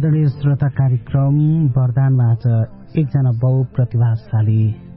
आदरणीय श्रोता कार्यक्रम वरदानमा आज एकजना बहुप्रतिभाशाली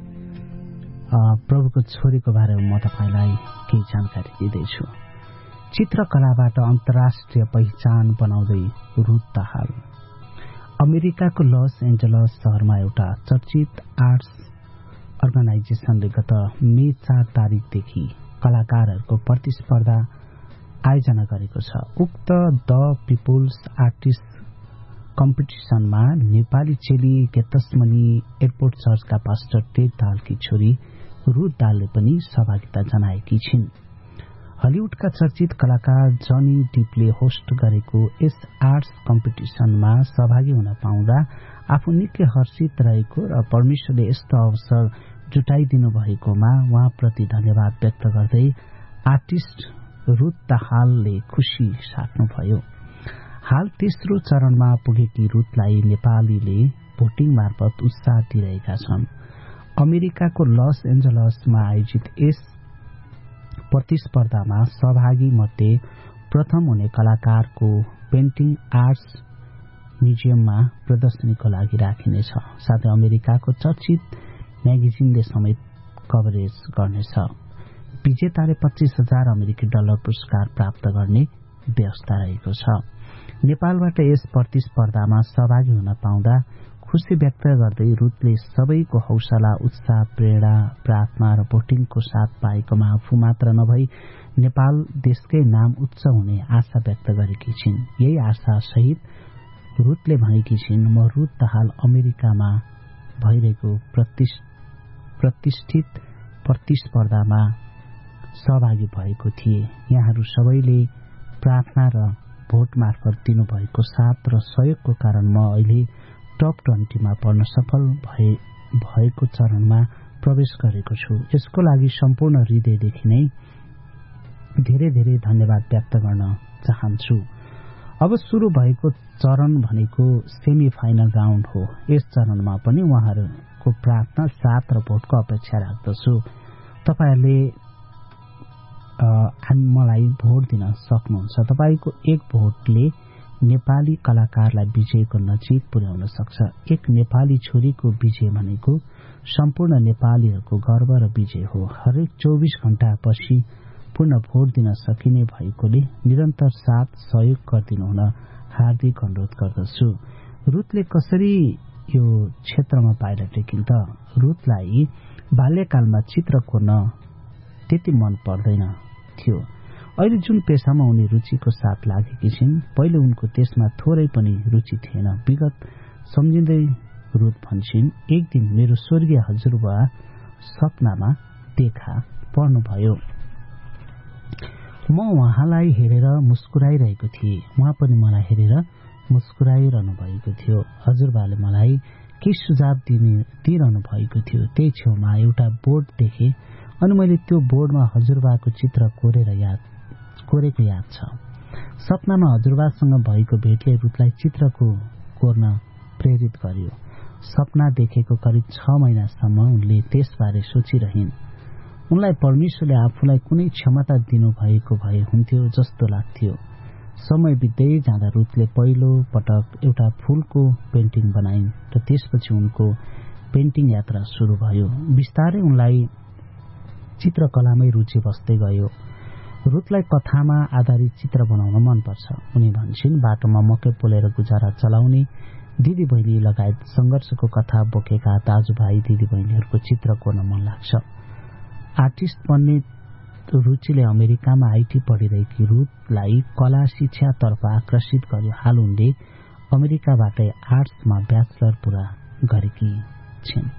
प्रभुको छोरीको बारेमा म तपाईलाई केही जानकारी दिँदैछु। चित्रकलाबाट अन्तर्राष्ट्रिय पहिचान बनाउँदै रुथ दाहाल अमेरिकाको लस एन्जलस शहरमा एउटा चर्चित आर्ट्स अर्गनाइजेसनले गत मे 4 तारिकदेखि कलाकारहरूको प्रतिस्पर्धा आयोजना गरेको छ। उक्त द पिपुल्स आर्टिस्ट कम्पिटिसनमा नेपाली चेली गेतसमनी एयरपोर्ट चर्चका पास्टर टेड दाहालकी छोरी रुथ दाहालले पनि सहभागिता जनाएकी छिन्। हलिउडका चर्चित कलाकार जनी डिपले होस्ट गरेको यस आर्ट्स कम्पिटिसनमा सहभागी हुन पाउँदा आफू निकै हर्षित रहेको र परमेश्वरले यस्तो अवसर जुटाइदिनु भएकोमा उहाँप्रति धन्यवाद व्यक्त गर्दै आर्टिस्ट रुथ दाहालले खुशी साट्नुभयो। हाल तेस्रो चरणमा पुगेकी रुथलाई नेपालीले भोटिङ मार्फत उत्साह दिइरहेका छन्। अमेरिकाको लस एन्जलसमा आयोजित यस प्रतिस्पर्धामा सहभागी मध्ये प्रथम हुने कलाकारको पेन्टिङ आर्ट्स म्युजियममा प्रदर्शनीको लागि राखिनेछ। साथै अमेरिकाको चर्चित म्यागजिनले समेत कभरेज गर्नेछ। विजेताले $25,000 अमेरिकी डलर पुरस्कार प्राप्त गर्ने व्यवस्था रहेको छ। नेपालबाट यस प्रतिस्पर्धामा सहभागी हुन पाउँदा खुशी व्यक्त गर्दै रुथले सबैको हौसला, उत्साह, प्रेरणा, प्रार्थना र भोटिङको साथ पाएकोमा आफू मात्र नभई नेपाल देशकै नाम उच्च हुने आशा व्यक्त गरेकी छिन्। यही आशा सहित रुथले भनेकी छिन्, म रुथ दाहाल अमेरिकामा भइरहेको प्रतिष्ठित प्रतिस्पर्धामा सहभागी भएको थिए। यहाँहरू सबैले प्रार्थना र भोट मार्फत दिनुभएको साथ र सहयोगको कारण म अहिले टप 20 मा पर्न सफल भएको चरणमा प्रवेश गरेको छु। यसको लागि सम्पूर्ण हृदयदेखि नै धेरै धेरै धन्यवाद व्यक्त गर्न चाहन्छु। अब सुरु भएको चरण भनेको सेमी फाइनल राउन्ड हो। यस चरणमा पनि उहाँहरूको प्रार्थना, साथ र भोटको अपेक्षा राख्दछु। तपाईहरूले मलाई भोट दिन सक्नुहुन्छ। तपाईको एक भोटले नेपाली कलाकारलाई विजयको नजिक पुर्याउन सक्छ। एक नेपाली छोरीको विजय भनेको सम्पूर्ण नेपालीहरूको गर्व र विजय हो। हरेक 24 घण्टापछि पुनः भोट दिन सकिने भएकोले निरन्तर साथ सहयोग गरिदिनु हुन हार्दिक अनुरोध गर्दछु। रुथले कसरी यो क्षेत्रमा पाइला टेकिन् त? रुथलाई बाल्यकालमा चित्र कोर्न त्यति मन पर्दैन थियो। अहिले जुन पेशामा उनी रुचिको साथ लागेकी छिन्, पहिले उनको त्यसमा थोरै पनि रुचि थिएन। विगत सम्झिँदै रुथ भन्छिन्, एक दिन मेरो स्वर्गीय हजुरबा सपनामा देखा पर्नुभयो। म उहाँलाई हेरेर मुस्कुराइरहेको थिएँ। उहाँ पनि मलाई हेरेर मुस्कुराइरहनु भएको थियो। हजुरबाले मलाई के सुझाव दिइरहनु भएको थियो। त्यही छेउमा एउटा बोर्ड देखेँ अनि मैले त्यो बोर्डमा हजुरबाको चित्र कोरेको याद छ। सपनामा हजुरबासँग भएको भेटले रुथलाई चित्रको कोर्न प्रेरित गर्यो। सपना देखेको करिब 6 महिनासम्म उनले त्यसबारे सोचिरहिन्। उनलाई परमेश्वरले आफूलाई कुनै क्षमता दिनुभएको भए हुन्थ्यो जस्तो लाग्थ्यो। समय बित्दै जाँदा रुथले पहिलो पटक एउटा फूलको पेन्टिङ बनाइन् र त्यसपछि उनको पेन्टिङ यात्रा सुरु भयो। बिस्तारै उनलाई चित्रकलामै रुचि बस्दै गयो। रुथलाई कथामा आधारित चित्र बनाउन मनपर्छ। उनी भन्छिन्, बाटोमा मकै पोलेर गुजारा चलाउने दिदीबहिनी लगायत संघर्षको कथा बोकेका दाजुभाइ दिदीबहिनीहरूको चित्र कोर्न मन लाग्छ। आर्टिस्ट बन्ने रुचिले अमेरिकामा आइटी पढिरहेकी रुथलाई कला शिक्षातर्फ आकर्षित गर्यो। हाल उनले अमेरिकाबाटै आर्ट्समा ब्याचलर पूरा गरेकी छिन्।